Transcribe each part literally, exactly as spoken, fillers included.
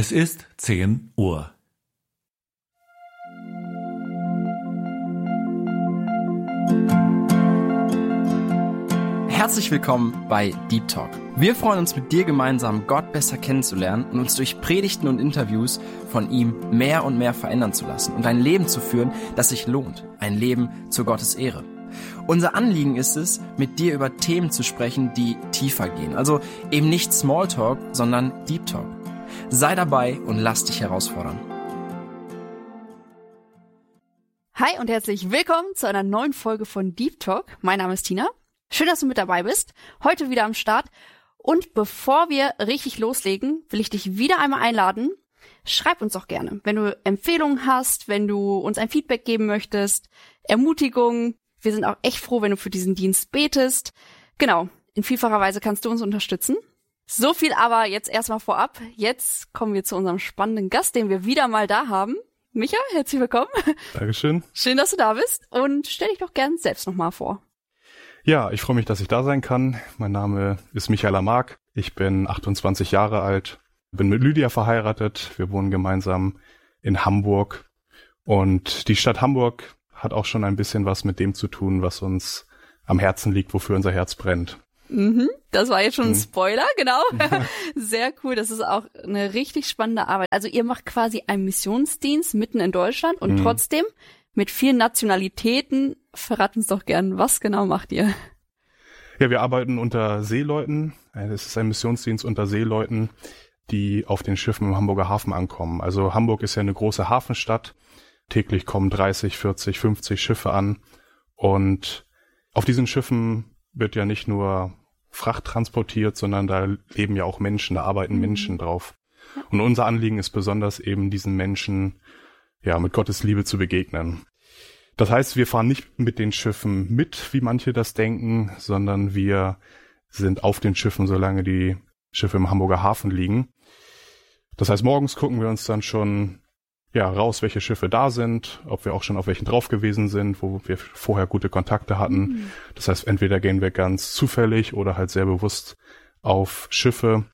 Es ist zehn Uhr. Herzlich willkommen bei Deep Talk. Wir freuen uns, mit dir gemeinsam Gott besser kennenzulernen und uns durch Predigten und Interviews von ihm mehr und mehr verändern zu lassen und ein Leben zu führen, das sich lohnt. Ein Leben zu Gottes Ehre. Unser Anliegen ist es, mit dir über Themen zu sprechen, die tiefer gehen. Also eben nicht Smalltalk, sondern Deep Talk. Sei dabei und lass dich herausfordern. Hi und herzlich willkommen zu einer neuen Folge von Deep Talk. Mein Name ist Tina. Schön, dass du mit dabei bist. Heute wieder am Start. Und bevor wir richtig loslegen, will ich dich wieder einmal einladen. Schreib uns doch gerne, wenn du Empfehlungen hast, wenn du uns ein Feedback geben möchtest, Ermutigung. Wir sind auch echt froh, wenn du für diesen Dienst betest. Genau, in vielfacher Weise kannst du uns unterstützen. So viel aber jetzt erstmal vorab. Jetzt kommen wir zu unserem spannenden Gast, den wir wieder mal da haben. Micha, herzlich willkommen. Dankeschön. Schön, dass du da bist und stell dich doch gern selbst nochmal vor. Ja, ich freue mich, dass ich da sein kann. Mein Name ist Michael Lamarck. Ich bin achtundzwanzig Jahre alt, bin mit Lydia verheiratet. Wir wohnen gemeinsam in Hamburg. Und die Stadt Hamburg hat auch schon ein bisschen was mit dem zu tun, was uns am Herzen liegt, wofür unser Herz brennt. Mhm, das war jetzt schon ein Spoiler, genau. Sehr cool, das ist auch eine richtig spannende Arbeit. Also ihr macht quasi einen Missionsdienst mitten in Deutschland und mhm. trotzdem mit vielen Nationalitäten. Verrat uns doch gern, was genau macht ihr? Ja, wir arbeiten unter Seeleuten. Es ist ein Missionsdienst unter Seeleuten, die auf den Schiffen im Hamburger Hafen ankommen. Also Hamburg ist ja eine große Hafenstadt. Täglich kommen dreißig, vierzig, fünfzig Schiffe an. Und auf diesen Schiffen wird ja nicht nur Fracht transportiert, sondern da leben ja auch Menschen, da arbeiten mhm. Menschen drauf. Und unser Anliegen ist besonders eben diesen Menschen ja mit Gottes Liebe zu begegnen. Das heißt, wir fahren nicht mit den Schiffen mit, wie manche das denken, sondern wir sind auf den Schiffen, solange die Schiffe im Hamburger Hafen liegen. Das heißt, morgens gucken wir uns dann schon ja raus, welche Schiffe da sind, ob wir auch schon auf welchen drauf gewesen sind, wo wir vorher gute Kontakte hatten. Mhm. Das heißt, entweder gehen wir ganz zufällig oder halt sehr bewusst auf Schiffe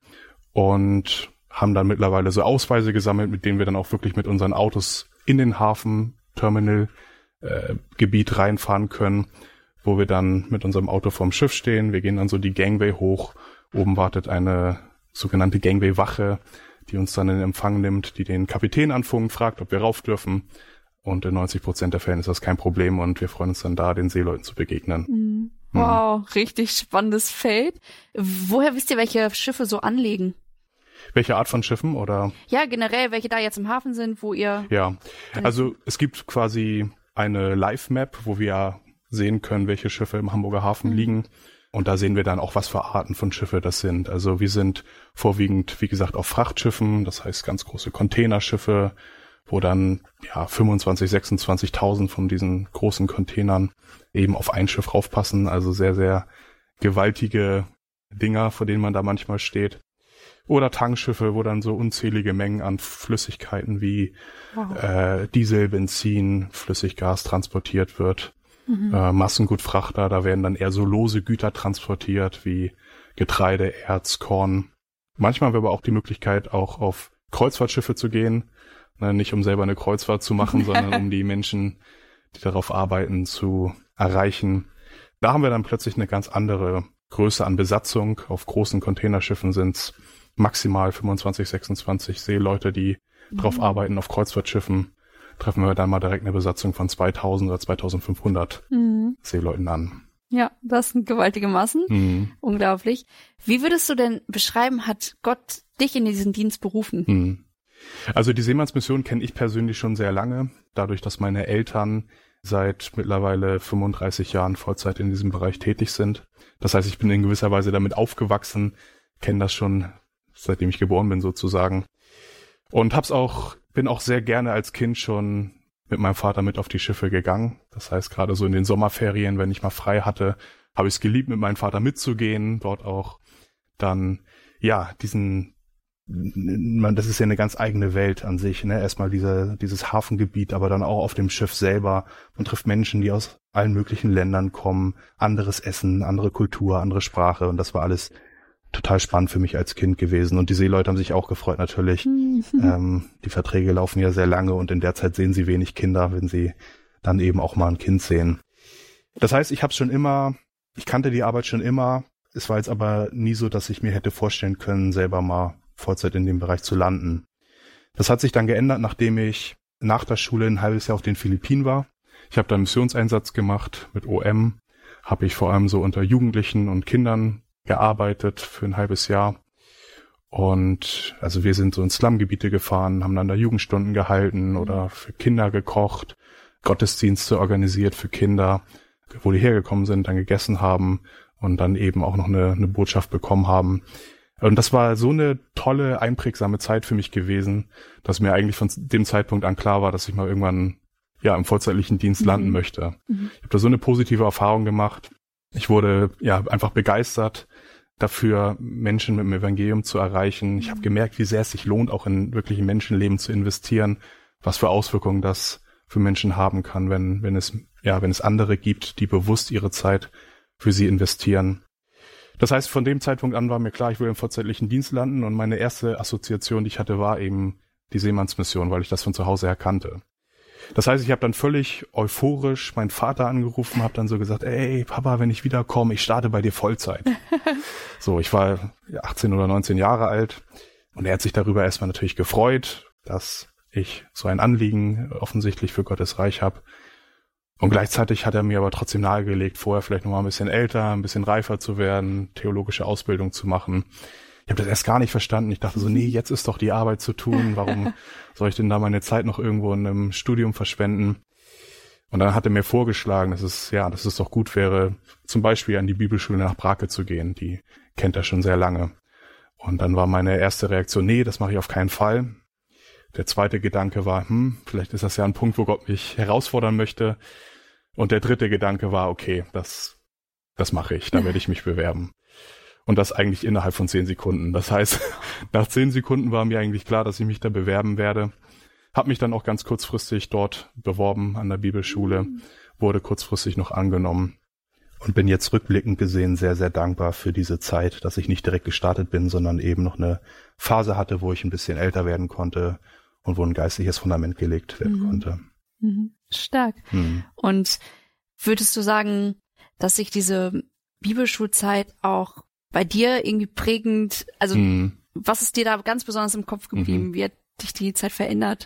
und haben dann mittlerweile so Ausweise gesammelt, mit denen wir dann auch wirklich mit unseren Autos in den Hafen, Terminal, äh, Gebiet reinfahren können, wo wir dann mit unserem Auto vorm Schiff stehen. Wir gehen dann so die Gangway hoch. Oben wartet eine sogenannte Gangway-Wache, die uns dann in Empfang nimmt, die den Kapitän anfunkt, fragt, ob wir rauf dürfen. Und in neunzig Prozent der Fällen ist das kein Problem und wir freuen uns dann da, den Seeleuten zu begegnen. Mhm. Wow, mhm. richtig spannendes Feld. Woher wisst ihr, welche Schiffe so anlegen? Welche Art von Schiffen oder? Ja, generell, welche da jetzt im Hafen sind, wo ihr... Ja, also es gibt quasi eine Live-Map, wo wir sehen können, welche Schiffe im Hamburger Hafen mhm. liegen. Und da sehen wir dann auch, was für Arten von Schiffe das sind. Also wir sind vorwiegend, wie gesagt, auf Frachtschiffen, das heißt ganz große Containerschiffe, wo dann ja fünfundzwanzig, sechsundzwanzigtausend von diesen großen Containern eben auf ein Schiff raufpassen. Also sehr, sehr gewaltige Dinger, vor denen man da manchmal steht. Oder Tankschiffe, wo dann so unzählige Mengen an Flüssigkeiten wie wow. äh, Diesel, Benzin, Flüssiggas transportiert wird. Mhm. Äh, Massengutfrachter, da werden dann eher so lose Güter transportiert, wie Getreide, Erz, Korn. Manchmal haben wir aber auch die Möglichkeit, auch auf Kreuzfahrtschiffe zu gehen. Ne, nicht um selber eine Kreuzfahrt zu machen, sondern um die Menschen, die darauf arbeiten, zu erreichen. Da haben wir dann plötzlich eine ganz andere Größe an Besatzung. Auf großen Containerschiffen sind es maximal fünfundzwanzig, sechsundzwanzig Seeleute, die mhm. drauf arbeiten. Auf Kreuzfahrtschiffen treffen wir dann mal direkt eine Besatzung von zweitausend oder zweitausendfünfhundert mhm. Seeleuten an. Ja, das sind gewaltige Massen. Mhm. Unglaublich. Wie würdest du denn beschreiben, hat Gott dich in diesen Dienst berufen? Mhm. Also die Seemannsmission kenne ich persönlich schon sehr lange, dadurch, dass meine Eltern seit mittlerweile fünfunddreißig Jahren Vollzeit in diesem Bereich tätig sind. Das heißt, ich bin in gewisser Weise damit aufgewachsen, kenne das schon, seitdem ich geboren bin sozusagen. Und hab's auch, bin auch sehr gerne als Kind schon mit meinem Vater mit auf die Schiffe gegangen. Das heißt, gerade so in den Sommerferien, wenn ich mal frei hatte, habe ich es geliebt, mit meinem Vater mitzugehen, dort auch dann, ja, diesen, man, das ist ja eine ganz eigene Welt an sich, ne? Erstmal diese, dieses Hafengebiet, aber dann auch auf dem Schiff selber. Man trifft Menschen, die aus allen möglichen Ländern kommen, anderes Essen, andere Kultur, andere Sprache und das war alles total spannend für mich als Kind gewesen. Und die Seeleute haben sich auch gefreut natürlich. ähm, die Verträge laufen ja sehr lange und in der Zeit sehen sie wenig Kinder, wenn sie dann eben auch mal ein Kind sehen. Das heißt, ich habe schon immer, ich kannte die Arbeit schon immer. Es war jetzt aber nie so, dass ich mir hätte vorstellen können, selber mal Vollzeit in dem Bereich zu landen. Das hat sich dann geändert, nachdem ich nach der Schule ein halbes Jahr auf den Philippinen war. Ich habe da einen Missionseinsatz gemacht mit O M, habe ich vor allem so unter Jugendlichen und Kindern gearbeitet für ein halbes Jahr. Und also wir sind so in Slumgebiete gefahren, haben dann da Jugendstunden gehalten oder für Kinder gekocht, Gottesdienste organisiert für Kinder, wo die hergekommen sind, dann gegessen haben und dann eben auch noch eine, eine Botschaft bekommen haben. Und das war so eine tolle, einprägsame Zeit für mich gewesen, dass mir eigentlich von dem Zeitpunkt an klar war, dass ich mal irgendwann ja im vollzeitlichen Dienst mhm. landen möchte. Mhm. Ich habe da so eine positive Erfahrung gemacht. Ich wurde ja einfach begeistert dafür, Menschen mit dem Evangelium zu erreichen. Ich habe gemerkt, wie sehr es sich lohnt, auch in wirkliche Menschenleben zu investieren, was für Auswirkungen das für Menschen haben kann, wenn wenn es ja wenn es andere gibt, die bewusst ihre Zeit für sie investieren. Das heißt, von dem Zeitpunkt an war mir klar, ich will im vollzeitlichen Dienst landen und meine erste Assoziation, die ich hatte, war eben die Seemannsmission, weil ich das von zu Hause her kannte. Das heißt, ich habe dann völlig euphorisch meinen Vater angerufen, habe dann so gesagt, ey Papa, wenn ich wiederkomme, ich starte bei dir Vollzeit. So, ich war achtzehn oder neunzehn Jahre alt und er hat sich darüber erstmal natürlich gefreut, dass ich so ein Anliegen offensichtlich für Gottes Reich habe. Und gleichzeitig hat er mir aber trotzdem nahegelegt, vorher vielleicht noch mal ein bisschen älter, ein bisschen reifer zu werden, theologische Ausbildung zu machen. Ich habe das erst gar nicht verstanden. Ich dachte so, nee, jetzt ist doch die Arbeit zu tun. Warum soll ich denn da meine Zeit noch irgendwo in einem Studium verschwenden? Und dann hat er mir vorgeschlagen, dass es ja, dass es doch gut wäre, zum Beispiel an die Bibelschule nach Brake zu gehen. Die kennt er schon sehr lange. Und dann war meine erste Reaktion, nee, das mache ich auf keinen Fall. Der zweite Gedanke war, hm, vielleicht ist das ja ein Punkt, wo Gott mich herausfordern möchte. Und der dritte Gedanke war, okay, das, das mache ich, da werde ich mich bewerben. Und das eigentlich innerhalb von zehn Sekunden. Das heißt, nach zehn Sekunden war mir eigentlich klar, dass ich mich da bewerben werde. Hab mich dann auch ganz kurzfristig dort beworben an der Bibelschule, wurde kurzfristig noch angenommen und bin jetzt rückblickend gesehen sehr, sehr dankbar für diese Zeit, dass ich nicht direkt gestartet bin, sondern eben noch eine Phase hatte, wo ich ein bisschen älter werden konnte und wo ein geistliches Fundament gelegt werden mhm. konnte. Mhm. Stark. Mhm. Und würdest du sagen, dass sich diese Bibelschulzeit auch bei dir irgendwie prägend, also mhm. was ist dir da ganz besonders im Kopf geblieben? Mhm. Wie hat dich die Zeit verändert?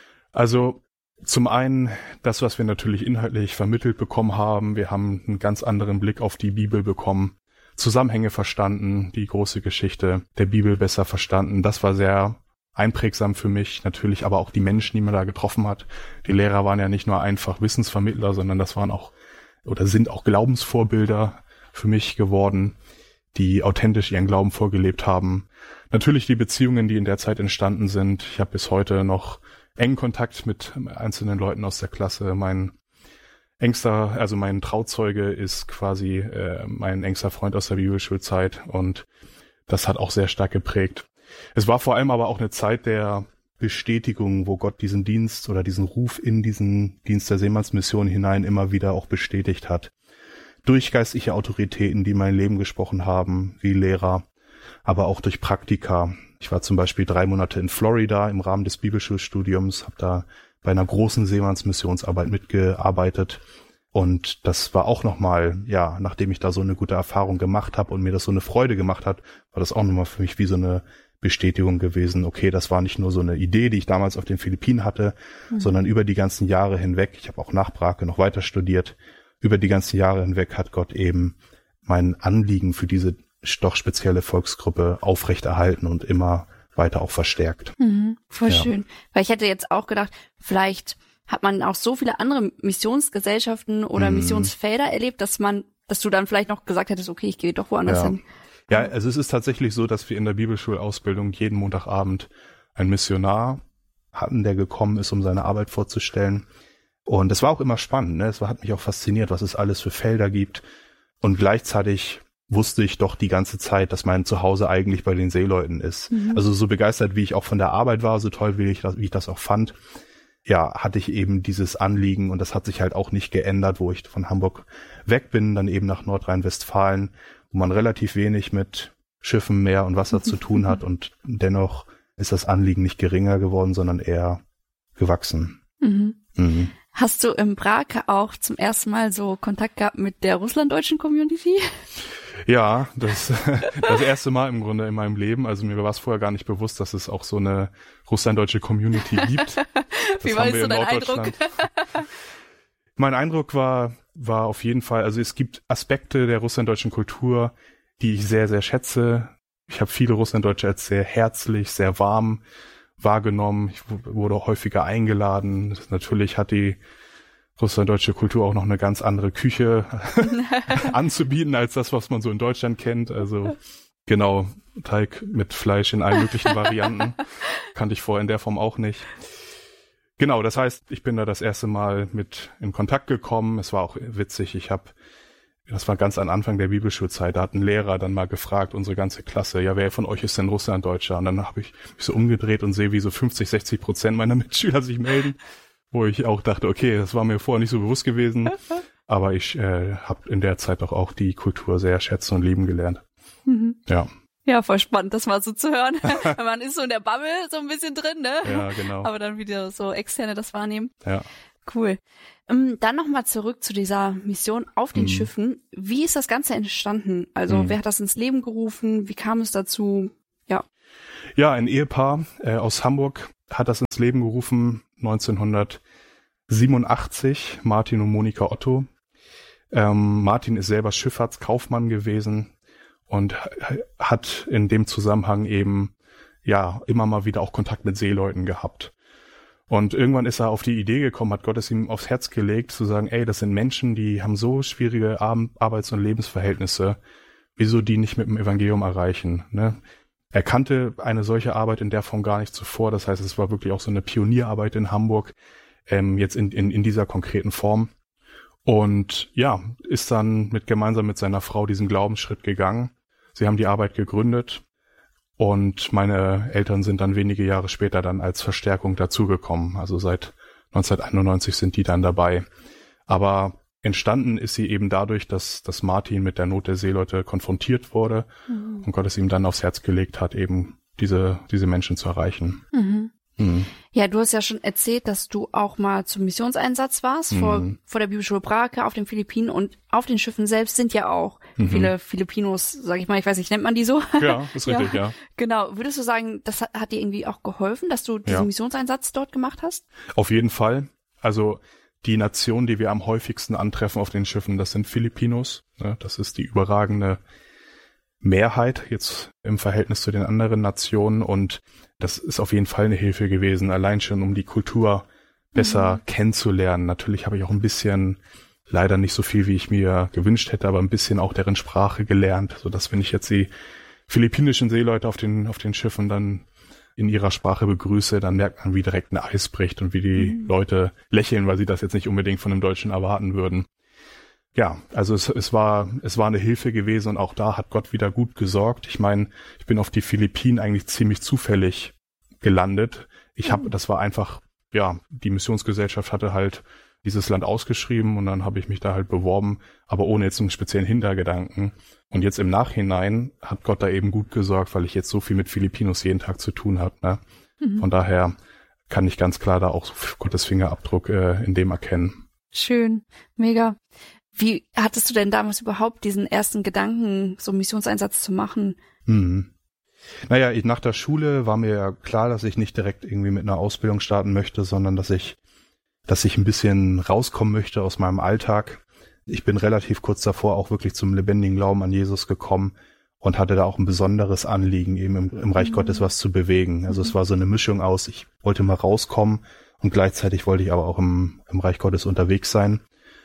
Also zum einen das, was wir natürlich inhaltlich vermittelt bekommen haben. Wir haben einen ganz anderen Blick auf die Bibel bekommen, Zusammenhänge verstanden, die große Geschichte der Bibel besser verstanden. Das war sehr einprägsam für mich, natürlich aber auch die Menschen, die man da getroffen hat. Die Lehrer waren ja nicht nur einfach Wissensvermittler, sondern das waren auch oder sind auch Glaubensvorbilder für mich geworden, die authentisch ihren Glauben vorgelebt haben. Natürlich die Beziehungen, die in der Zeit entstanden sind. Ich habe bis heute noch engen Kontakt mit einzelnen Leuten aus der Klasse. Mein engster, also mein Trauzeuge ist quasi äh, mein engster Freund aus der Bibelschulzeit und das hat auch sehr stark geprägt. Es war vor allem aber auch eine Zeit der Bestätigung, wo Gott diesen Dienst oder diesen Ruf in diesen Dienst der Seemannsmission hinein immer wieder auch bestätigt hat. Durch geistliche Autoritäten, die mein Leben gesprochen haben, wie Lehrer, aber auch durch Praktika. Ich war zum Beispiel drei Monate in Florida im Rahmen des Bibelschulstudiums, habe da bei einer großen Seemannsmissionsarbeit mitgearbeitet. Und das war auch nochmal, ja, nachdem ich da so eine gute Erfahrung gemacht habe und mir das so eine Freude gemacht hat, war das auch nochmal für mich wie so eine Bestätigung gewesen. Okay, das war nicht nur so eine Idee, die ich damals auf den Philippinen hatte, mhm. sondern über die ganzen Jahre hinweg, ich habe auch nach Brake noch weiter studiert, über die ganzen Jahre hinweg hat Gott eben mein Anliegen für diese doch spezielle Volksgruppe aufrechterhalten und immer weiter auch verstärkt. Mhm, voll ja. schön. Weil ich hätte jetzt auch gedacht, vielleicht hat man auch so viele andere Missionsgesellschaften oder mhm. Missionsfelder erlebt, dass man, dass du dann vielleicht noch gesagt hättest, okay, ich gehe doch woanders ja. hin. Ja, also es ist tatsächlich so, dass wir in der Bibelschulausbildung jeden Montagabend einen Missionar hatten, der gekommen ist, um seine Arbeit vorzustellen. Und es war auch immer spannend, ne? Es hat mich auch fasziniert, was es alles für Felder gibt. Und gleichzeitig wusste ich doch die ganze Zeit, dass mein Zuhause eigentlich bei den Seeleuten ist. Mhm. Also so begeistert, wie ich auch von der Arbeit war, so toll, wie ich das, wie ich das auch fand, ja, hatte ich eben dieses Anliegen und das hat sich halt auch nicht geändert, wo ich von Hamburg weg bin, dann eben nach Nordrhein-Westfalen, wo man relativ wenig mit Schiffen, Meer und Wasser zu tun hat und dennoch ist das Anliegen nicht geringer geworden, sondern eher gewachsen. Mhm. Mhm. Hast du im Brake auch zum ersten Mal so Kontakt gehabt mit der russlanddeutschen Community? Ja, das das erste Mal im Grunde in meinem Leben. Also mir war es vorher gar nicht bewusst, dass es auch so eine russlanddeutsche Community gibt. Das Wie war so dein Eindruck? Mein Eindruck war war auf jeden Fall, also es gibt Aspekte der russlanddeutschen Kultur, die ich sehr, sehr schätze. Ich habe viele Russlanddeutsche als sehr herzlich, sehr warm wahrgenommen. Ich wurde auch häufiger eingeladen. Natürlich hat die russlanddeutsche Kultur auch noch eine ganz andere Küche anzubieten als das, was man so in Deutschland kennt. Also genau, Teig mit Fleisch in allen möglichen Varianten. Kannte ich vorher in der Form auch nicht. Genau, das heißt, ich bin da das erste Mal mit in Kontakt gekommen. Es war auch witzig. Ich habe, das war ganz am Anfang der Bibelschulzeit, da hat ein Lehrer dann mal gefragt, unsere ganze Klasse, ja, wer von euch ist denn Russlanddeutscher? Und dann habe ich mich so umgedreht und sehe, wie so fünfzig, sechzig Prozent meiner Mitschüler sich melden, wo ich auch dachte, okay, das war mir vorher nicht so bewusst gewesen, aber ich äh, habe in der Zeit doch auch die Kultur sehr schätzen und lieben gelernt. Mhm. Ja. Ja, voll spannend, das mal so zu hören. Man ist so in der Bubble so ein bisschen drin, ne? Ja, genau. Aber dann wieder so Externe das wahrnehmen. Ja. Cool. Um, dann nochmal zurück zu dieser Mission auf den mhm. Schiffen. Wie ist das Ganze entstanden? Also mhm. wer hat das ins Leben gerufen? Wie kam es dazu? Ja. Ja, ein Ehepaar äh, aus Hamburg hat das ins Leben gerufen, neunzehnhundertsiebenundachtzig, Martin und Monika Otto. Ähm, Martin ist selber Schifffahrtskaufmann gewesen und hat in dem Zusammenhang eben ja immer mal wieder auch Kontakt mit Seeleuten gehabt. Und irgendwann ist er auf die Idee gekommen, hat Gott es ihm aufs Herz gelegt, zu sagen, ey, das sind Menschen, die haben so schwierige Arbeits- und Lebensverhältnisse, wieso die nicht mit dem Evangelium erreichen, ne? Er kannte eine solche Arbeit in der Form gar nicht zuvor, das heißt, es war wirklich auch so eine Pionierarbeit in Hamburg, ähm, jetzt in, in, in dieser konkreten Form. Und ja, ist dann mit gemeinsam mit seiner Frau diesen Glaubensschritt gegangen. Sie haben die Arbeit gegründet und meine Eltern sind dann wenige Jahre später dann als Verstärkung dazugekommen. Also seit neunzehnhunderteinundneunzig sind die dann dabei. Aber entstanden ist sie eben dadurch, dass, dass Martin mit der Not der Seeleute konfrontiert wurde mhm. und Gott es ihm dann aufs Herz gelegt hat, eben diese, diese Menschen zu erreichen. Mhm. Mhm. Ja, du hast ja schon erzählt, dass du auch mal zum Missionseinsatz warst, mhm. vor, vor der Bibelschule Brake auf den Philippinen, und auf den Schiffen selbst sind ja auch mhm. viele Filipinos, sag ich mal, ich weiß nicht, nennt man die so? Ja, ist richtig, ja. ja. Genau. Würdest du sagen, das hat, hat dir irgendwie auch geholfen, dass du diesen ja. Missionseinsatz dort gemacht hast? Auf jeden Fall. Also die Nation, die wir am häufigsten antreffen auf den Schiffen, das sind Filipinos. Das ist die überragende Mehrheit jetzt im Verhältnis zu den anderen Nationen, und das ist auf jeden Fall eine Hilfe gewesen, allein schon um die Kultur besser mhm. kennenzulernen. Natürlich habe ich auch ein bisschen, leider nicht so viel, wie ich mir gewünscht hätte, aber ein bisschen auch deren Sprache gelernt, sodass, wenn ich jetzt die philippinischen Seeleute auf den auf den Schiffen dann in ihrer Sprache begrüße, dann merkt man, wie direkt ein Eis bricht und wie die mhm. Leute lächeln, weil sie das jetzt nicht unbedingt von einem Deutschen erwarten würden. Ja, also es, es war es war eine Hilfe gewesen, und auch da hat Gott wieder gut gesorgt. Ich meine, ich bin auf die Philippinen eigentlich ziemlich zufällig gelandet. Ich habe, das war einfach, ja, die Missionsgesellschaft hatte halt dieses Land ausgeschrieben, und dann habe ich mich da halt beworben, aber ohne jetzt einen speziellen Hintergedanken. Und jetzt im Nachhinein hat Gott da eben gut gesorgt, weil ich jetzt so viel mit Filipinos jeden Tag zu tun habe. Ne? Mhm. Von daher kann ich ganz klar da auch Gottes Fingerabdruck äh, in dem erkennen. Schön, mega. Wie hattest du denn damals überhaupt diesen ersten Gedanken, so einen Missionseinsatz zu machen? Mhm. Naja, ich, nach der Schule war mir ja klar, dass ich nicht direkt irgendwie mit einer Ausbildung starten möchte, sondern dass ich, dass ich ein bisschen rauskommen möchte aus meinem Alltag. Ich bin relativ kurz davor auch wirklich zum lebendigen Glauben an Jesus gekommen und hatte da auch ein besonderes Anliegen, eben im, im Reich mhm. Gottes was zu bewegen. Also mhm. es war so eine Mischung aus, ich wollte mal rauskommen und gleichzeitig wollte ich aber auch im, im Reich Gottes unterwegs sein.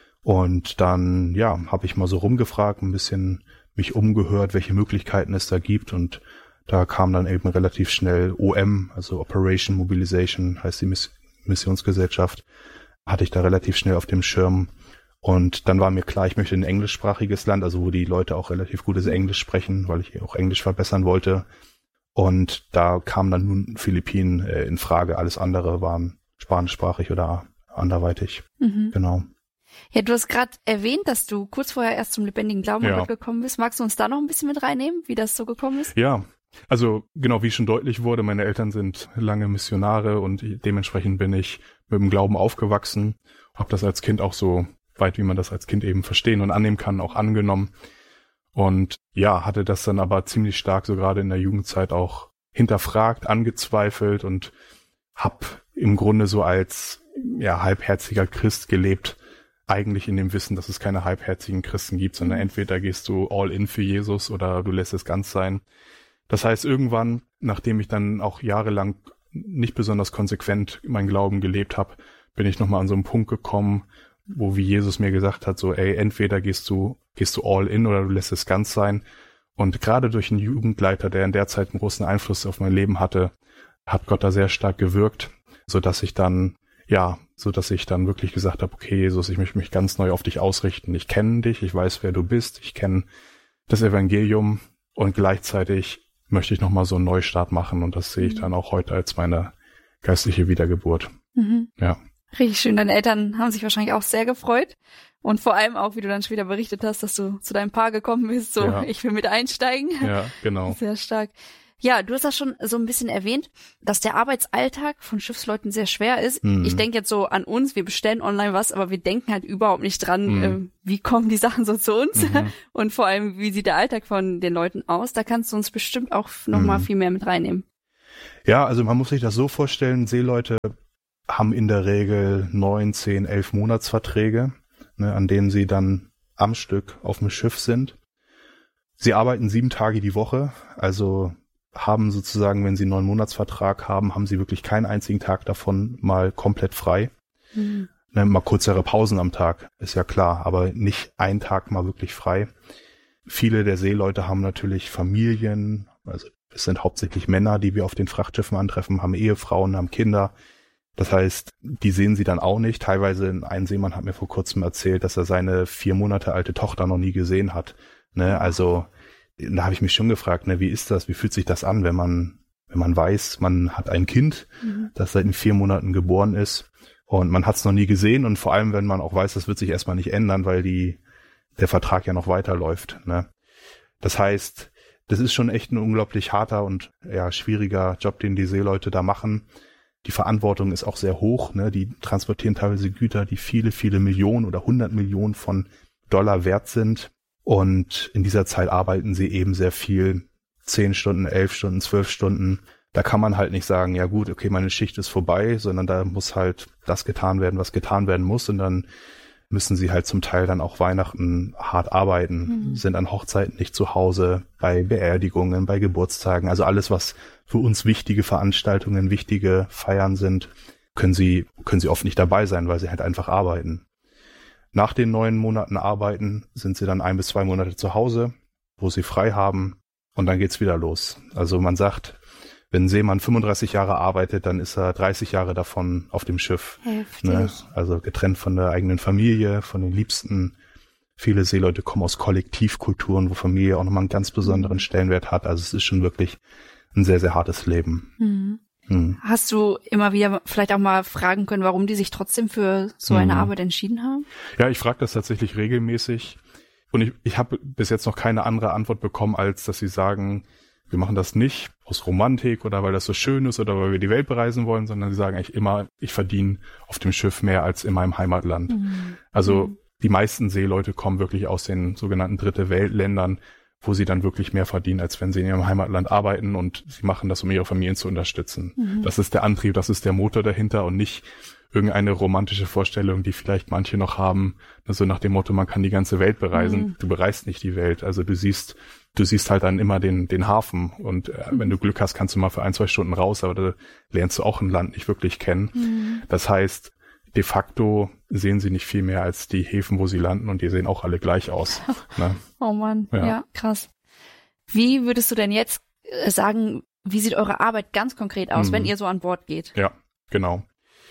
Und dann, ja, habe ich mal so rumgefragt, ein bisschen mich umgehört, welche Möglichkeiten es da gibt, und da kam dann eben relativ schnell O M, also Operation Mobilization, heißt die Miss- Missionsgesellschaft, hatte ich da relativ schnell auf dem Schirm, und dann war mir klar, ich möchte ein englischsprachiges Land, also wo die Leute auch relativ gutes Englisch sprechen, weil ich auch Englisch verbessern wollte, und da kam dann nun Philippinen äh, in Frage, alles andere waren spanischsprachig oder anderweitig, mhm. genau. Ja, du hast gerade erwähnt, dass du kurz vorher erst zum lebendigen Glauben Ja. gekommen bist. Magst du uns da noch ein bisschen mit reinnehmen, wie das so gekommen ist? Ja, also genau wie schon deutlich wurde, meine Eltern sind lange Missionare und dementsprechend bin ich mit dem Glauben aufgewachsen. Habe das als Kind auch so weit, wie man das als Kind eben verstehen und annehmen kann, auch angenommen. Und ja, hatte das dann aber ziemlich stark so gerade in der Jugendzeit auch hinterfragt, angezweifelt und hab im Grunde so als ja halbherziger Christ gelebt, eigentlich in dem Wissen, dass es keine halbherzigen Christen gibt, sondern entweder gehst du all in für Jesus oder du lässt es ganz sein. Das heißt, irgendwann, nachdem ich dann auch jahrelang nicht besonders konsequent meinen Glauben gelebt habe, bin ich nochmal an so einen Punkt gekommen, wo wie Jesus mir gesagt hat, so ey, entweder gehst du gehst du all in oder du lässt es ganz sein. Und gerade durch einen Jugendleiter, der in der Zeit einen großen Einfluss auf mein Leben hatte, hat Gott da sehr stark gewirkt, so dass ich dann ja, so dass ich dann wirklich gesagt habe, okay, Jesus, ich möchte mich ganz neu auf dich ausrichten. Ich kenne dich, ich weiß, wer du bist, ich kenne das Evangelium und gleichzeitig möchte ich nochmal so einen Neustart machen und das sehe ich dann auch heute als meine geistliche Wiedergeburt. Mhm. Ja. Richtig schön. Deine Eltern haben sich wahrscheinlich auch sehr gefreut und vor allem auch, wie du dann später berichtet hast, dass du zu deinem Paar gekommen bist, so Ja. ich will mit einsteigen. Ja, genau. Sehr stark. Ja, du hast das schon so ein bisschen erwähnt, dass der Arbeitsalltag von Schiffsleuten sehr schwer ist. Mhm. Ich denke jetzt so an uns, wir bestellen online was, aber wir denken halt überhaupt nicht dran, Mhm. äh, wie kommen die Sachen so zu uns Mhm. und vor allem, wie sieht der Alltag von den Leuten aus. Da kannst du uns bestimmt auch noch mal Mhm. viel mehr mit reinnehmen. Ja, also man muss sich das so vorstellen, Seeleute haben in der Regel neun, zehn, elf Monatsverträge, ne, an denen sie dann am Stück auf dem Schiff sind. Sie arbeiten sieben Tage die Woche, also haben sozusagen, wenn sie einen neun Monatsvertrag haben, haben sie wirklich keinen einzigen Tag davon mal komplett frei. Mhm. Ne, mal kürzere Pausen am Tag, ist ja klar, aber nicht einen Tag mal wirklich frei. Viele der Seeleute haben natürlich Familien, also es sind hauptsächlich Männer, die wir auf den Frachtschiffen antreffen, haben Ehefrauen, haben Kinder. Das heißt, die sehen sie dann auch nicht. Teilweise ein Seemann hat mir vor kurzem erzählt, dass er seine vier Monate alte Tochter noch nie gesehen hat. Ne, also da habe ich mich schon gefragt, ne, wie ist das, wie fühlt sich das an, wenn man wenn man weiß, man hat ein Kind, Mhm. das seit vier Monaten geboren ist und man hat es noch nie gesehen und vor allem, wenn man auch weiß, das wird sich erstmal nicht ändern, weil die der Vertrag ja noch weiterläuft. Ne? Das heißt, das ist schon echt ein unglaublich harter und ja schwieriger Job, den die Seeleute da machen. Die Verantwortung ist auch sehr hoch. Ne? Die transportieren teilweise Güter, die viele, viele Millionen oder hundert Millionen von Dollar wert sind. Und in dieser Zeit arbeiten sie eben sehr viel, zehn Stunden, elf Stunden, zwölf Stunden. Da kann man halt nicht sagen, ja gut, okay, meine Schicht ist vorbei, sondern da muss halt das getan werden, was getan werden muss. Und dann müssen sie halt zum Teil dann auch Weihnachten hart arbeiten, Mhm. sind an Hochzeiten nicht zu Hause, bei Beerdigungen, bei Geburtstagen. Also alles, was für uns wichtige Veranstaltungen, wichtige Feiern sind, können sie, können sie oft nicht dabei sein, weil sie halt einfach arbeiten. Nach den neun Monaten Arbeiten sind sie dann ein bis zwei Monate zu Hause, wo sie frei haben und dann geht's wieder los. Also man sagt, wenn ein Seemann fünfunddreißig Jahre arbeitet, dann ist er dreißig Jahre davon auf dem Schiff. Heftig. Ne? Also getrennt von der eigenen Familie, von den Liebsten. Viele Seeleute kommen aus Kollektivkulturen, wo Familie auch nochmal einen ganz besonderen Stellenwert hat. Also es ist schon wirklich ein sehr, sehr hartes Leben. Mhm. Hm. Hast du immer wieder vielleicht auch mal fragen können, warum die sich trotzdem für so eine Mhm. Arbeit entschieden haben? Ja, ich frage das tatsächlich regelmäßig. Und ich, ich habe bis jetzt noch keine andere Antwort bekommen, als dass sie sagen, wir machen das nicht aus Romantik oder weil das so schön ist oder weil wir die Welt bereisen wollen, sondern sie sagen eigentlich immer, ich verdiene auf dem Schiff mehr als in meinem Heimatland. Mhm. Also Mhm. die meisten Seeleute kommen wirklich aus den sogenannten Dritte Weltländern, wo sie dann wirklich mehr verdienen, als wenn sie in ihrem Heimatland arbeiten und sie machen das, um ihre Familien zu unterstützen. Mhm. Das ist der Antrieb, das ist der Motor dahinter und nicht irgendeine romantische Vorstellung, die vielleicht manche noch haben, so nach dem Motto, man kann die ganze Welt bereisen. Mhm. Du bereist nicht die Welt. Also du siehst, du siehst halt dann immer den, den Hafen und äh, wenn du Glück hast, kannst du mal für ein, zwei Stunden raus, aber da lernst du auch ein Land nicht wirklich kennen. Mhm. Das heißt, de facto sehen sie nicht viel mehr als die Häfen, wo sie landen und die sehen auch alle gleich aus. Ne? Oh Mann, ja. Ja. krass. Wie würdest du denn jetzt äh, sagen, wie sieht eure Arbeit ganz konkret aus, Mhm. wenn ihr so an Bord geht? Ja, genau.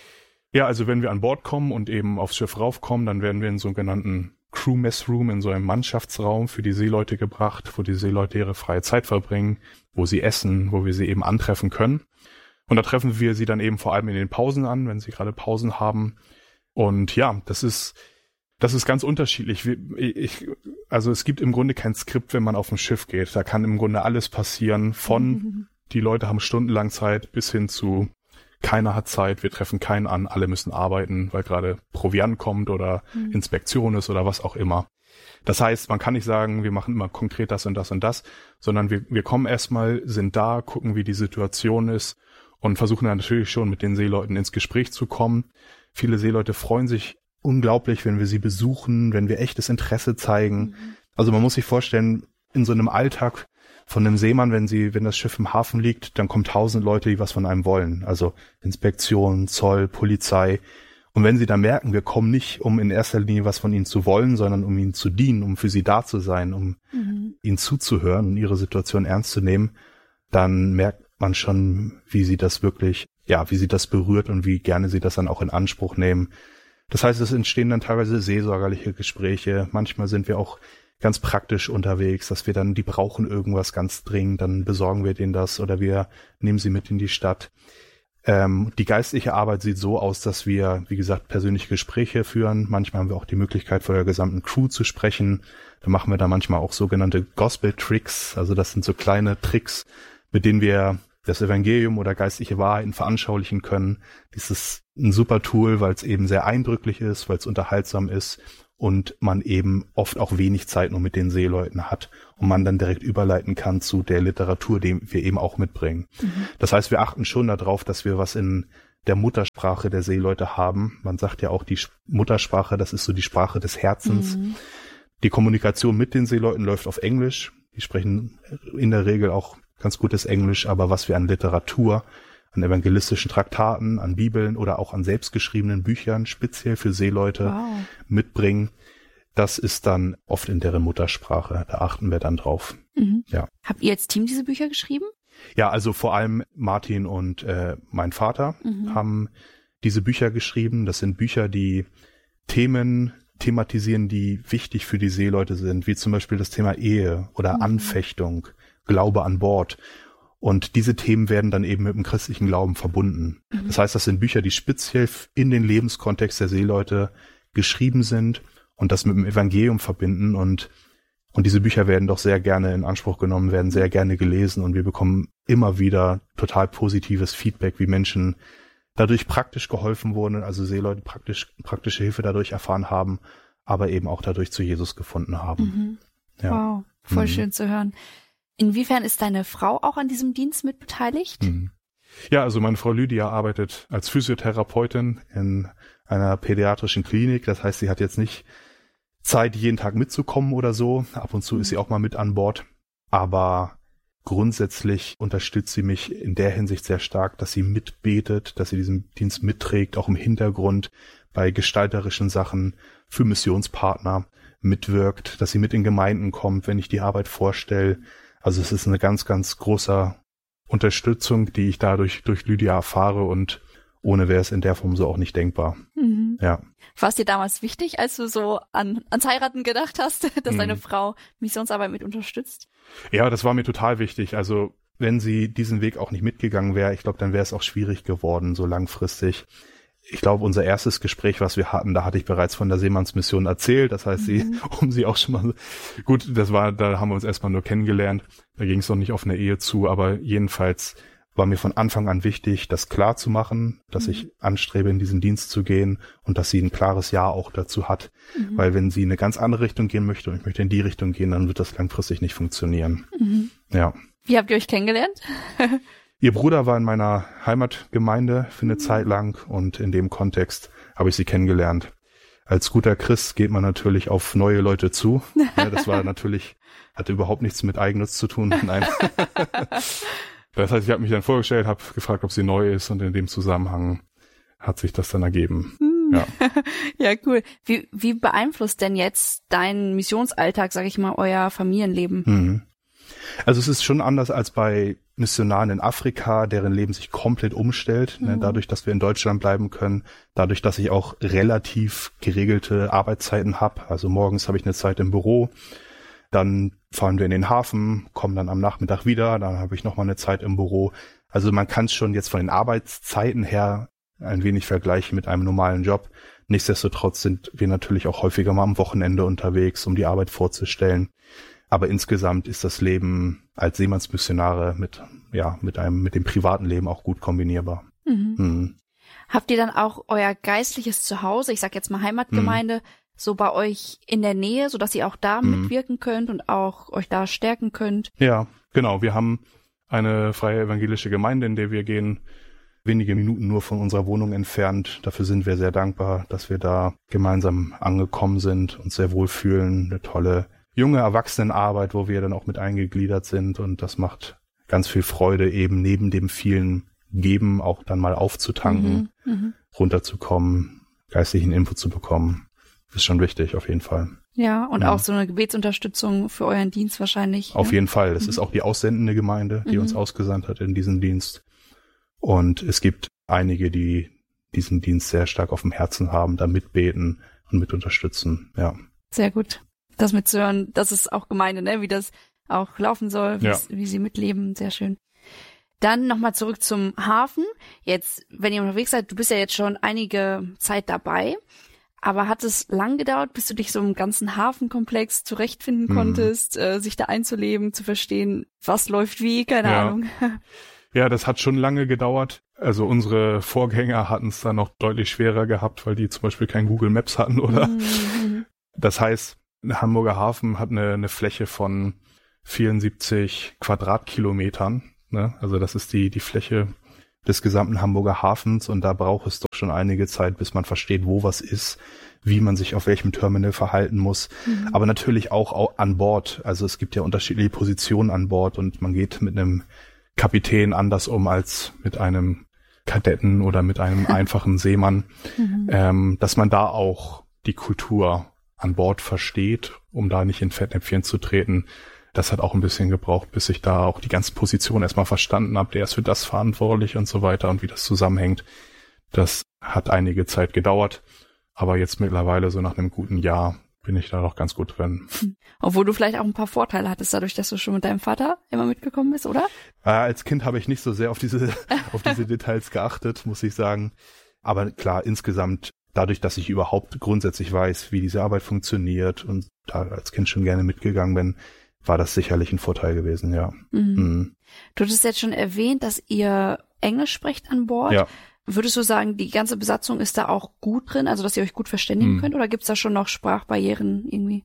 Ja, also wenn wir an Bord kommen und eben aufs Schiff raufkommen, dann werden wir in so einen sogenannten Crew Mess Room, in so einem Mannschaftsraum für die Seeleute gebracht, wo die Seeleute ihre freie Zeit verbringen, wo sie essen, wo wir sie eben antreffen können. Und da treffen wir sie dann eben vor allem in den Pausen an, wenn sie gerade Pausen haben. Und ja, das ist Das ist ganz unterschiedlich. Ich, also es gibt im Grunde kein Skript, wenn man auf ein Schiff geht. Da kann im Grunde alles passieren, von mhm. die Leute haben stundenlang Zeit bis hin zu keiner hat Zeit, wir treffen keinen an, alle müssen arbeiten, weil gerade Proviant kommt oder mhm. Inspektion ist oder was auch immer. Das heißt, man kann nicht sagen, wir machen immer konkret das und das und das, sondern wir, wir kommen erstmal, sind da, gucken, wie die Situation ist und versuchen dann natürlich schon mit den Seeleuten ins Gespräch zu kommen. Viele Seeleute freuen sich unglaublich, wenn wir sie besuchen, wenn wir echtes Interesse zeigen. Mhm. Also man muss sich vorstellen, in so einem Alltag von einem Seemann, wenn sie, wenn das Schiff im Hafen liegt, dann kommen tausend Leute, die was von einem wollen. Also Inspektion, Zoll, Polizei. Und wenn sie dann merken, wir kommen nicht, um in erster Linie was von ihnen zu wollen, sondern um ihnen zu dienen, um für sie da zu sein, um mhm. ihnen zuzuhören und ihre Situation ernst zu nehmen, dann merkt man schon, wie sie das wirklich, ja, wie sie das berührt und wie gerne sie das dann auch in Anspruch nehmen. Das heißt, es entstehen dann teilweise seelsorgerliche Gespräche. Manchmal sind wir auch ganz praktisch unterwegs, dass wir dann, die brauchen irgendwas ganz dringend, dann besorgen wir denen das oder wir nehmen sie mit in die Stadt. Ähm, die geistliche Arbeit sieht so aus, dass wir, wie gesagt, persönliche Gespräche führen. Manchmal haben wir auch die Möglichkeit, vor der gesamten Crew zu sprechen. Da machen wir dann manchmal auch sogenannte Gospel-Tricks. Also das sind so kleine Tricks, mit denen wir das Evangelium oder geistliche Wahrheiten veranschaulichen können. Dies ist ein super Tool, weil es eben sehr eindrücklich ist, weil es unterhaltsam ist und man eben oft auch wenig Zeit nur mit den Seeleuten hat und man dann direkt überleiten kann zu der Literatur, die wir eben auch mitbringen. Mhm. Das heißt, wir achten schon darauf, dass wir was in der Muttersprache der Seeleute haben. Man sagt ja auch, die Muttersprache, das ist so die Sprache des Herzens. Mhm. Die Kommunikation mit den Seeleuten läuft auf Englisch. Die sprechen in der Regel auch ganz gutes Englisch, aber was wir an Literatur, an evangelistischen Traktaten, an Bibeln oder auch an selbstgeschriebenen Büchern speziell für Seeleute wow. mitbringen, das ist dann oft in deren Muttersprache. Da achten wir dann drauf. Mhm. Ja. Habt ihr als Team diese Bücher geschrieben? Ja, also vor allem Martin und äh, mein Vater mhm. haben diese Bücher geschrieben. Das sind Bücher, die Themen thematisieren, die wichtig für die Seeleute sind, wie zum Beispiel das Thema Ehe oder mhm. Anfechtung, Glaube an Bord. Und diese Themen werden dann eben mit dem christlichen Glauben verbunden. Mhm. Das heißt, das sind Bücher, die speziell in den Lebenskontext der Seeleute geschrieben sind und das mit dem Evangelium verbinden. Und, und diese Bücher werden doch sehr gerne in Anspruch genommen, werden sehr gerne gelesen. Und wir bekommen immer wieder total positives Feedback, wie Menschen dadurch praktisch geholfen wurden, also Seeleute praktisch, praktische Hilfe dadurch erfahren haben, aber eben auch dadurch zu Jesus gefunden haben. Mhm. Ja. Wow, voll mhm. schön zu hören. Inwiefern ist deine Frau auch an diesem Dienst mit beteiligt? Mhm. Ja, also meine Frau Lydia arbeitet als Physiotherapeutin in einer pädiatrischen Klinik. Das heißt, sie hat jetzt nicht Zeit, jeden Tag mitzukommen oder so. Ab und zu mhm. ist sie auch mal mit an Bord. Aber grundsätzlich unterstützt sie mich in der Hinsicht sehr stark, dass sie mitbetet, dass sie diesen Dienst mitträgt, auch im Hintergrund bei gestalterischen Sachen für Missionspartner mitwirkt, dass sie mit in Gemeinden kommt, wenn ich die Arbeit vorstelle. Also es ist eine ganz, ganz große Unterstützung, die ich dadurch durch Lydia erfahre und ohne wäre es in der Form so auch nicht denkbar. Mhm. Ja. War es dir damals wichtig, als du so an ans Heiraten gedacht hast, dass mhm. deine Frau Missionsarbeit mit unterstützt? Ja, das war mir total wichtig. Also wenn sie diesen Weg auch nicht mitgegangen wäre, ich glaube, dann wäre es auch schwierig geworden, so langfristig. Ich glaube, unser erstes Gespräch, was wir hatten, da hatte ich bereits von der Seemannsmission erzählt. Das heißt, sie, mhm. um sie auch schon mal, gut, das war, da haben wir uns erstmal nur kennengelernt. Da ging es noch nicht auf eine Ehe zu, aber jedenfalls war mir von Anfang an wichtig, das klar zu machen, dass mhm. ich anstrebe, in diesen Dienst zu gehen und dass sie ein klares Ja auch dazu hat. Mhm. Weil wenn sie in eine ganz andere Richtung gehen möchte und ich möchte in die Richtung gehen, dann wird das langfristig nicht funktionieren. Mhm. Ja. Wie habt ihr euch kennengelernt? Ihr Bruder war in meiner Heimatgemeinde für eine mhm. Zeit lang und in dem Kontext habe ich sie kennengelernt. Als guter Christ geht man natürlich auf neue Leute zu. Ja, das war natürlich, hatte überhaupt nichts mit Eigennutz zu tun. Nein. Das heißt, ich habe mich dann vorgestellt, habe gefragt, ob sie neu ist und in dem Zusammenhang hat sich das dann ergeben. Mhm. Ja. Ja, cool. Wie, wie beeinflusst denn jetzt dein Missionsalltag, sag ich mal, euer Familienleben? Mhm. Also es ist schon anders als bei Missionaren in Afrika, deren Leben sich komplett umstellt, mhm. ne, dadurch, dass wir in Deutschland bleiben können, dadurch, dass ich auch relativ geregelte Arbeitszeiten habe. Also morgens habe ich eine Zeit im Büro, dann fahren wir in den Hafen, kommen dann am Nachmittag wieder, dann habe ich nochmal eine Zeit im Büro. Also man kann es schon jetzt von den Arbeitszeiten her ein wenig vergleichen mit einem normalen Job. Nichtsdestotrotz sind wir natürlich auch häufiger mal am Wochenende unterwegs, um die Arbeit vorzustellen. Aber insgesamt ist das Leben als Seemannsmissionare mit, ja, mit einem, mit dem privaten Leben auch gut kombinierbar. Mhm. Mhm. Habt ihr dann auch euer geistliches Zuhause, ich sag jetzt mal Heimatgemeinde, mhm. so bei euch in der Nähe, sodass ihr auch da mhm. mitwirken könnt und auch euch da stärken könnt? Ja, genau. Wir haben eine freie evangelische Gemeinde, in der wir gehen, wenige Minuten nur von unserer Wohnung entfernt. Dafür sind wir sehr dankbar, dass wir da gemeinsam angekommen sind und sehr wohlfühlen. Eine tolle junge Erwachsenenarbeit, wo wir dann auch mit eingegliedert sind, und das macht ganz viel Freude, eben neben dem vielen Geben auch dann mal aufzutanken, mhm, mh. runterzukommen, geistlichen Input zu bekommen. Ist schon wichtig, auf jeden Fall. Ja, und ja. auch so eine Gebetsunterstützung für euren Dienst wahrscheinlich. Auf ne? jeden Fall. Das mhm. ist auch die aussendende Gemeinde, die mhm. uns ausgesandt hat in diesen Dienst. Und es gibt einige, die diesen Dienst sehr stark auf dem Herzen haben, da mitbeten und mit unterstützen. Ja. Sehr gut. Das mitzuhören, das ist auch Gemeinde, ne? Wie das auch laufen soll, ja. wie sie mitleben. Sehr schön. Dann nochmal zurück zum Hafen. Jetzt, wenn ihr unterwegs seid, du bist ja jetzt schon einige Zeit dabei, aber hat es lang gedauert, bis du dich so im ganzen Hafenkomplex zurechtfinden mhm. konntest, äh, sich da einzuleben, zu verstehen, was läuft wie, keine ja. Ahnung. Ja, das hat schon lange gedauert. Also unsere Vorgänger hatten es dann noch deutlich schwerer gehabt, weil die zum Beispiel kein Google Maps hatten, oder? Mhm. Das heißt, der Hamburger Hafen hat eine, eine Fläche von vierundsiebzig Quadratkilometern. Ne? Also das ist die, die Fläche des gesamten Hamburger Hafens, und da braucht es doch schon einige Zeit, bis man versteht, wo was ist, wie man sich auf welchem Terminal verhalten muss. Mhm. Aber natürlich auch, auch an Bord. Also es gibt ja unterschiedliche Positionen an Bord, und man geht mit einem Kapitän anders um als mit einem Kadetten oder mit einem einfachen Seemann, mhm. ähm, dass man da auch die Kultur an Bord versteht, um da nicht in Fettnäpfchen zu treten. Das hat auch ein bisschen gebraucht, bis ich da auch die ganze Position erstmal verstanden habe. Der ist für das verantwortlich und so weiter, und wie das zusammenhängt. Das hat einige Zeit gedauert, aber jetzt mittlerweile, so nach einem guten Jahr, bin ich da doch ganz gut drin. Obwohl du vielleicht auch ein paar Vorteile hattest, dadurch, dass du schon mit deinem Vater immer mitgekommen bist, oder? Äh, als Kind habe ich nicht so sehr auf diese, auf diese Details geachtet, muss ich sagen. Aber klar, insgesamt, dadurch, dass ich überhaupt grundsätzlich weiß, wie diese Arbeit funktioniert und da als Kind schon gerne mitgegangen bin, war das sicherlich ein Vorteil gewesen, ja. Mhm. Mhm. Du hattest jetzt schon erwähnt, dass ihr Englisch sprecht an Bord. Ja. Würdest du sagen, die ganze Besatzung ist da auch gut drin, also dass ihr euch gut verständigen Mhm. könnt, oder gibt's da schon noch Sprachbarrieren irgendwie?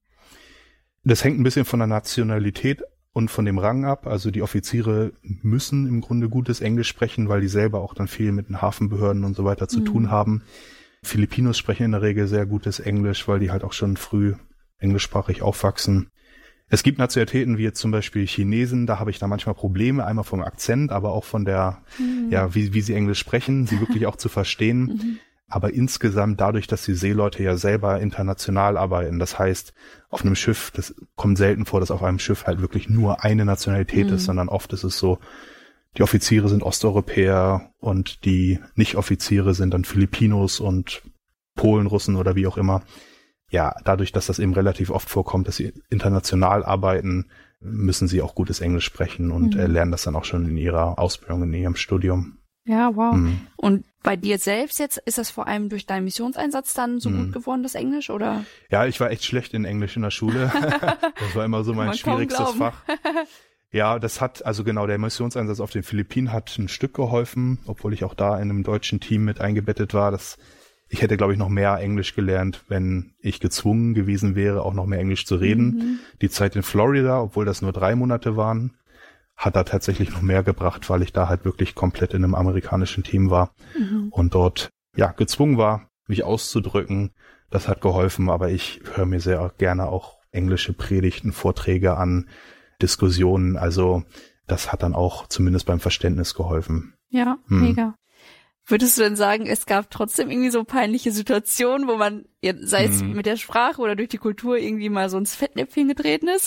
Das hängt ein bisschen von der Nationalität und von dem Rang ab. Also die Offiziere müssen im Grunde gutes Englisch sprechen, weil die selber auch dann viel mit den Hafenbehörden und so weiter zu mhm. tun haben. Filipinos sprechen in der Regel sehr gutes Englisch, weil die halt auch schon früh englischsprachig aufwachsen. Es gibt Nationalitäten wie jetzt zum Beispiel Chinesen, da habe ich da manchmal Probleme, einmal vom Akzent, aber auch von der, mhm. ja, wie, wie sie Englisch sprechen, sie wirklich auch zu verstehen. Mhm. Aber insgesamt dadurch, dass die Seeleute ja selber international arbeiten, das heißt, auf einem Schiff, das kommt selten vor, dass auf einem Schiff halt wirklich nur eine Nationalität mhm. ist, sondern oft ist es so, die Offiziere sind Osteuropäer und die Nicht-Offiziere sind dann Filipinos und Polen, Russen oder wie auch immer. Ja, dadurch, dass das eben relativ oft vorkommt, dass sie international arbeiten, müssen sie auch gutes Englisch sprechen und mhm. äh, lernen das dann auch schon in ihrer Ausbildung, in ihrem Studium. Ja, wow. Mhm. Und bei dir selbst jetzt, ist das vor allem durch deinen Missionseinsatz dann so mhm. gut geworden, das Englisch, oder? Ja, ich war echt schlecht in Englisch in der Schule. Das war immer so mein schwierigstes Fach. Ja, das hat, also genau, der Missionseinsatz auf den Philippinen hat ein Stück geholfen, obwohl ich auch da in einem deutschen Team mit eingebettet war. Das, ich hätte, glaube ich, noch mehr Englisch gelernt, wenn ich gezwungen gewesen wäre, auch noch mehr Englisch zu reden. Mhm. Die Zeit in Florida, obwohl das nur drei Monate waren, hat da tatsächlich noch mehr gebracht, weil ich da halt wirklich komplett in einem amerikanischen Team war mhm. und dort ja gezwungen war, mich auszudrücken. Das hat geholfen, aber ich höre mir sehr gerne auch englische Predigten, Vorträge an, Diskussionen. Also das hat dann auch zumindest beim Verständnis geholfen. Ja, hm. mega. Würdest du denn sagen, es gab trotzdem irgendwie so peinliche Situationen, wo man, sei es hm. mit der Sprache oder durch die Kultur, irgendwie mal so ins Fettnäpfchen getreten ist?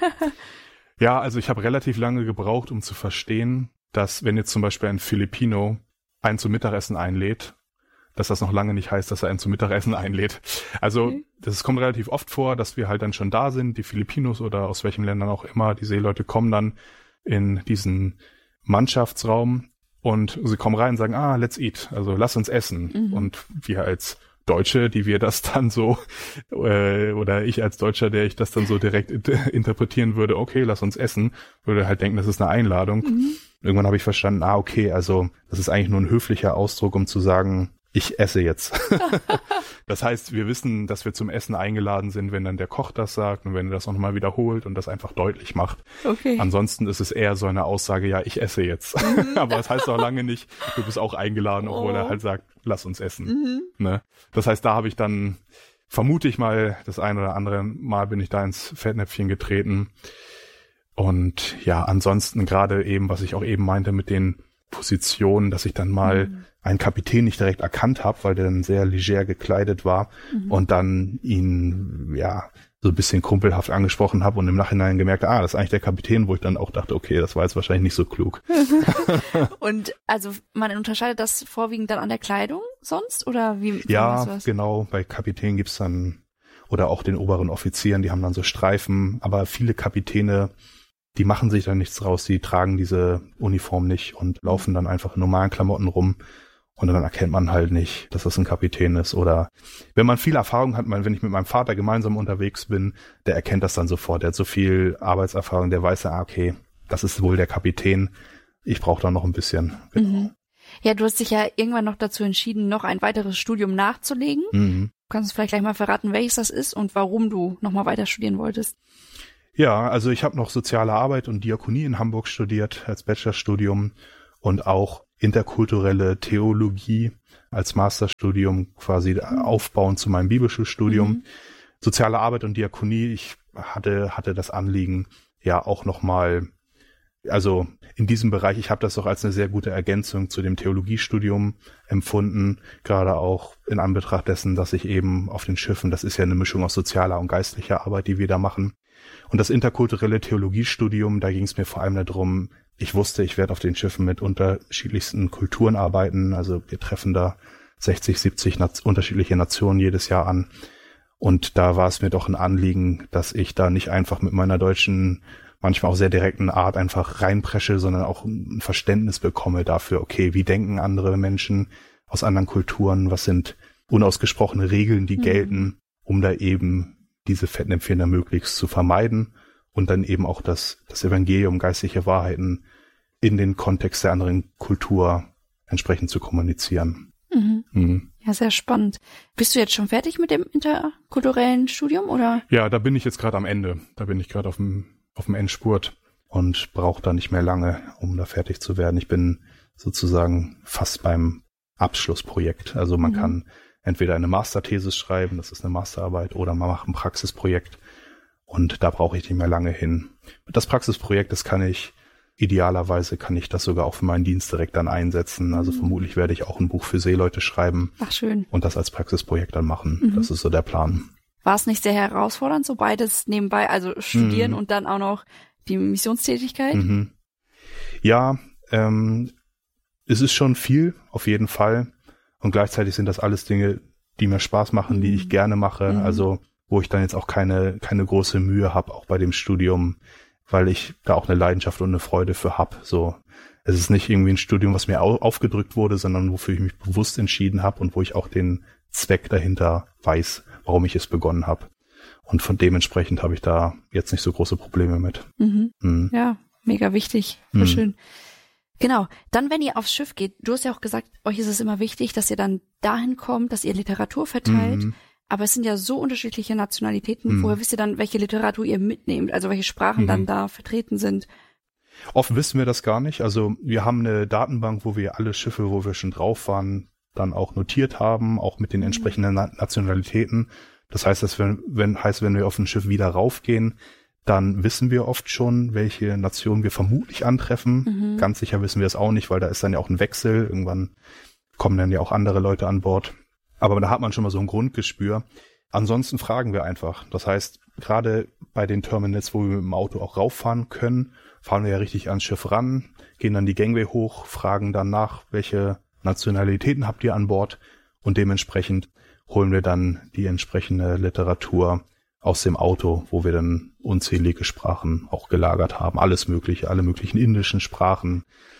Ja, also ich habe relativ lange gebraucht, um zu verstehen, dass wenn jetzt zum Beispiel ein Filipino einen zum Mittagessen einlädt, dass das noch lange nicht heißt, dass er einen zum Mittagessen einlädt. Also okay. Das kommt relativ oft vor, dass wir halt dann schon da sind, die Filipinos oder aus welchen Ländern auch immer, die Seeleute kommen dann in diesen Mannschaftsraum und sie kommen rein und sagen, ah, let's eat, also lass uns essen. Mhm. Und wir als Deutsche, die wir das dann so, äh, oder ich als Deutscher, der ich das dann so direkt inter- interpretieren würde, okay, lass uns essen, würde halt denken, das ist eine Einladung. Mhm. Irgendwann habe ich verstanden, ah, okay, also das ist eigentlich nur ein höflicher Ausdruck, um zu sagen, ich esse jetzt. Das heißt, wir wissen, dass wir zum Essen eingeladen sind, wenn dann der Koch das sagt und wenn er das auch nochmal wiederholt und das einfach deutlich macht. Okay. Ansonsten ist es eher so eine Aussage, ja, ich esse jetzt. Mhm. Aber das heißt auch lange nicht, du bist auch eingeladen, obwohl oh. er halt sagt, lass uns essen. Mhm. Ne? Das heißt, da habe ich dann, vermute ich mal, das ein oder andere Mal bin ich da ins Fettnäpfchen getreten. Und ja, ansonsten gerade eben, was ich auch eben meinte mit den Positionen, dass ich dann mal mhm. einen Kapitän nicht direkt erkannt habe, weil der dann sehr leger gekleidet war mhm. und dann ihn ja so ein bisschen kumpelhaft angesprochen habe und im Nachhinein gemerkt, ah, das ist eigentlich der Kapitän, wo ich dann auch dachte, okay, das war jetzt wahrscheinlich nicht so klug. Und also man unterscheidet das vorwiegend dann an der Kleidung sonst oder wie? Ja, genau, bei Kapitän gibt's dann oder auch den oberen Offizieren, die haben dann so Streifen, aber viele Kapitäne, die machen sich da nichts draus, die tragen diese Uniform nicht und laufen dann einfach in normalen Klamotten rum und dann erkennt man halt nicht, dass das ein Kapitän ist. Oder wenn man viel Erfahrung hat, wenn ich mit meinem Vater gemeinsam unterwegs bin, der erkennt das dann sofort. Der hat so viel Arbeitserfahrung, der weiß ja, okay, das ist wohl der Kapitän. Ich brauche da noch ein bisschen. Genau. Mhm. Ja, du hast dich ja irgendwann noch dazu entschieden, noch ein weiteres Studium nachzulegen. Mhm. Kannst du vielleicht gleich mal verraten, welches das ist und warum du nochmal weiter studieren wolltest? Ja, also ich habe noch Soziale Arbeit und Diakonie in Hamburg studiert als Bachelorstudium und auch interkulturelle Theologie als Masterstudium quasi aufbauend zu meinem Bibelschulstudium. Mhm. Soziale Arbeit und Diakonie, ich hatte hatte das Anliegen, ja auch nochmal, also in diesem Bereich, ich habe das auch als eine sehr gute Ergänzung zu dem Theologiestudium empfunden, gerade auch in Anbetracht dessen, dass ich eben auf den Schiffen, das ist ja eine Mischung aus sozialer und geistlicher Arbeit, die wir da machen. Und das interkulturelle Theologiestudium, da ging es mir vor allem darum, ich wusste, ich werde auf den Schiffen mit unterschiedlichsten Kulturen arbeiten. Also wir treffen da sechzig, siebzig Naz- unterschiedliche Nationen jedes Jahr an. Und da war es mir doch ein Anliegen, dass ich da nicht einfach mit meiner deutschen, manchmal auch sehr direkten Art einfach reinpresche, sondern auch ein Verständnis bekomme dafür, okay, wie denken andere Menschen aus anderen Kulturen, was sind unausgesprochene Regeln, die mhm. gelten, um da eben diese Fettnäpfchen da möglichst zu vermeiden und dann eben auch das, das Evangelium, geistliche Wahrheiten in den Kontext der anderen Kultur entsprechend zu kommunizieren. Mhm. Mhm. Ja, sehr spannend. Bist du jetzt schon fertig mit dem interkulturellen Studium, oder? Ja, da bin ich jetzt gerade am Ende. Da bin ich gerade auf dem, auf dem Endspurt und brauche da nicht mehr lange, um da fertig zu werden. Ich bin sozusagen fast beim Abschlussprojekt. Also man mhm. kann entweder eine Masterthesis schreiben, das ist eine Masterarbeit, oder man macht ein Praxisprojekt und da brauche ich nicht mehr lange hin. Das Praxisprojekt, das kann ich, idealerweise kann ich das sogar auch für meinen Dienst direkt dann einsetzen. Also mhm. vermutlich werde ich auch ein Buch für Seeleute schreiben. Ach, schön. Und das als Praxisprojekt dann machen. Mhm. Das ist so der Plan. War es nicht sehr herausfordernd, so beides nebenbei, also studieren mhm. und dann auch noch die Missionstätigkeit? Mhm. Ja, ähm, es ist schon viel, auf jeden Fall. Und gleichzeitig sind das alles Dinge, die mir Spaß machen, mhm. die ich gerne mache. Mhm. Also wo ich dann jetzt auch keine keine große Mühe habe, auch bei dem Studium, weil ich da auch eine Leidenschaft und eine Freude für habe. So, es ist nicht irgendwie ein Studium, was mir au- aufgedrückt wurde, sondern wofür ich mich bewusst entschieden habe und wo ich auch den Zweck dahinter weiß, warum ich es begonnen habe. Und von dementsprechend habe ich da jetzt nicht so große Probleme mit. Mhm. Mhm. Ja, mega wichtig. Voll mhm. schön. Genau, dann wenn ihr aufs Schiff geht, du hast ja auch gesagt, euch ist es immer wichtig, dass ihr dann dahin kommt, dass ihr Literatur verteilt, mhm. aber es sind ja so unterschiedliche Nationalitäten, mhm. woher wisst ihr dann, welche Literatur ihr mitnehmt, also welche Sprachen mhm. dann da vertreten sind? Oft wissen wir das gar nicht, also wir haben eine Datenbank, wo wir alle Schiffe, wo wir schon drauf waren, dann auch notiert haben, auch mit den entsprechenden Na- Nationalitäten. Das heißt, dass wir, wenn, heißt, wenn wir auf ein Schiff wieder raufgehen, dann wissen wir oft schon, welche Nation wir vermutlich antreffen. Mhm. Ganz sicher wissen wir es auch nicht, weil da ist dann ja auch ein Wechsel. Irgendwann kommen dann ja auch andere Leute an Bord. Aber da hat man schon mal so ein Grundgespür. Ansonsten fragen wir einfach. Das heißt, gerade bei den Terminals, wo wir mit dem Auto auch rauffahren können, fahren wir ja richtig ans Schiff ran, gehen dann die Gangway hoch, fragen dann nach, welche Nationalitäten habt ihr an Bord? Und dementsprechend holen wir dann die entsprechende Literatur aus dem Auto, wo wir dann unzählige Sprachen auch gelagert haben. Alles mögliche, alle möglichen indischen Sprachen,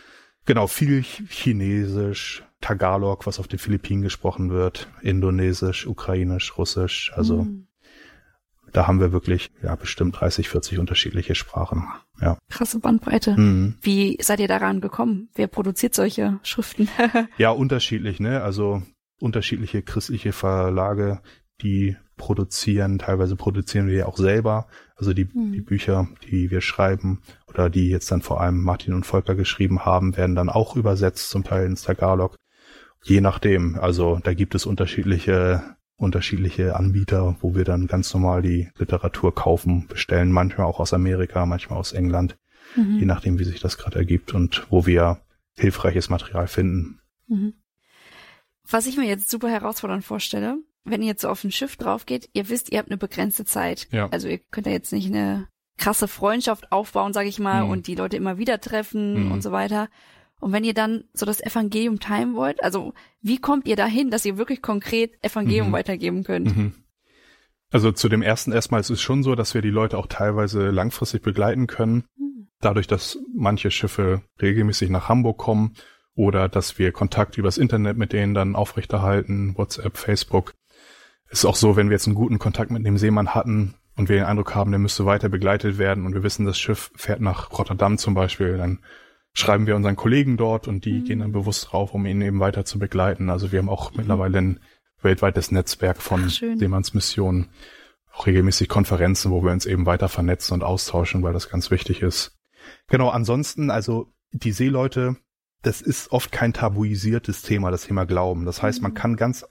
Genau, viel Chinesisch, Tagalog, was auf den Philippinen gesprochen wird, Indonesisch, Ukrainisch, Russisch, also mhm. da haben wir wirklich ja bestimmt dreißig, vierzig unterschiedliche Sprachen. Ja. Krasse Bandbreite. Mhm. Wie seid ihr daran gekommen? Wer produziert solche Schriften? Ja, unterschiedlich, ne? Also unterschiedliche christliche Verlage, die produzieren, teilweise produzieren wir ja auch selber. Also die, mhm. die Bücher, die wir schreiben oder die jetzt dann vor allem Martin und Volker geschrieben haben, werden dann auch übersetzt, zum Teil ins Tagalog. Je nachdem, also da gibt es unterschiedliche unterschiedliche Anbieter, wo wir dann ganz normal die Literatur kaufen, bestellen, manchmal auch aus Amerika, manchmal aus England, mhm. je nachdem, wie sich das gerade ergibt und wo wir hilfreiches Material finden. Mhm. Was ich mir jetzt super herausfordernd vorstelle, wenn ihr jetzt so auf ein Schiff drauf geht, ihr wisst, ihr habt eine begrenzte Zeit. Ja. Also ihr könnt ja jetzt nicht eine krasse Freundschaft aufbauen, sage ich mal, mhm. und die Leute immer wieder treffen mhm. und so weiter. Und wenn ihr dann so das Evangelium teilen wollt, also wie kommt ihr dahin, dass ihr wirklich konkret Evangelium mhm. weitergeben könnt? Mhm. Also zu dem ersten erstmal, es ist schon so, dass wir die Leute auch teilweise langfristig begleiten können. Mhm. Dadurch, dass manche Schiffe regelmäßig nach Hamburg kommen oder dass wir Kontakt übers Internet mit denen dann aufrechterhalten, WhatsApp, Facebook. Es ist auch so, wenn wir jetzt einen guten Kontakt mit dem Seemann hatten und wir den Eindruck haben, der müsste weiter begleitet werden und wir wissen, das Schiff fährt nach Rotterdam zum Beispiel, dann schreiben wir unseren Kollegen dort und die mhm. gehen dann bewusst drauf, um ihn eben weiter zu begleiten. Also wir haben auch mhm. mittlerweile ein weltweites Netzwerk von Seemannsmissionen, auch regelmäßig Konferenzen, wo wir uns eben weiter vernetzen und austauschen, weil das ganz wichtig ist. Genau, ansonsten, also die Seeleute, das ist oft kein tabuisiertes Thema, das Thema Glauben. Das heißt, man kann ganz